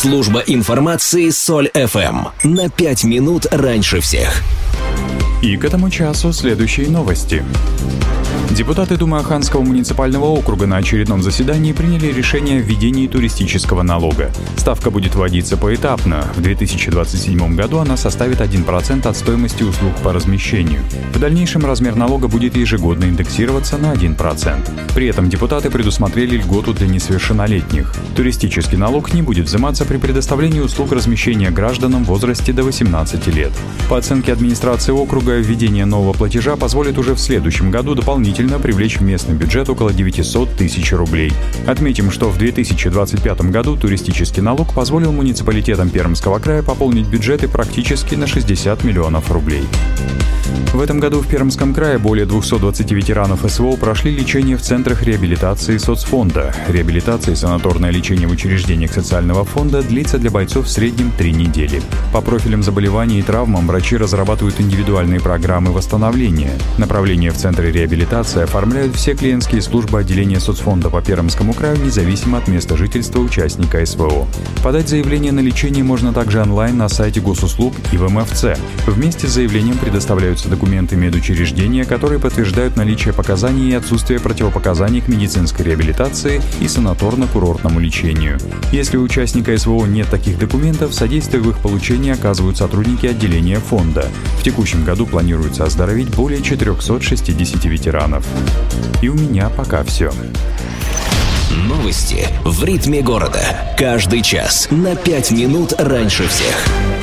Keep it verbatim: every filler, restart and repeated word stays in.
Служба информации Соль эф эм. На пять минут раньше всех. И к этому часу следующие новости. Депутаты Думы Оханского муниципального округа на очередном заседании приняли решение о введении туристического налога. Ставка будет вводиться поэтапно. В две тысячи двадцать седьмом году она составит один процент от стоимости услуг по размещению. В дальнейшем размер налога будет ежегодно индексироваться на один процент. При этом депутаты предусмотрели льготу для несовершеннолетних. Туристический налог не будет взиматься при предоставлении услуг размещения гражданам в возрасте до восемнадцати лет. По оценке администрации округа, введение нового платежа позволит уже в следующем году дополнительно привлечь в местный бюджет около девятьсот тысяч рублей. Отметим, что в две тысячи двадцать пятом году туристический налог позволил муниципалитетам Пермского края пополнить бюджеты практически на шестьдесят миллионов рублей. В этом году в Пермском крае более двухсот двадцати ветеранов эс вэ о прошли лечение в центрах реабилитации соцфонда. Реабилитация и санаторное лечение в учреждениях социального фонда длится для бойцов в среднем три недели. По профилям заболеваний и травмам врачи разрабатывают индивидуальные программы восстановления. Направление в центры реабилитации оформляют все клиентские службы отделения соцфонда по Пермскому краю, независимо от места жительства участника эс вэ о. Подать заявление на лечение можно также онлайн на сайте госуслуг и в эм эф цэ. Вместе с заявлением предоставляются документы медучреждения, которые подтверждают наличие показаний и отсутствие противопоказаний к медицинской реабилитации и санаторно-курортному лечению. Если у участника эс вэ о нет таких документов, содействие в их получении оказывают сотрудники отделения фонда. В текущем году планируется оздоровить более четырехсот шестидесяти ветеранов. И у меня пока все. Новости в ритме города. Каждый час на пять минут раньше всех.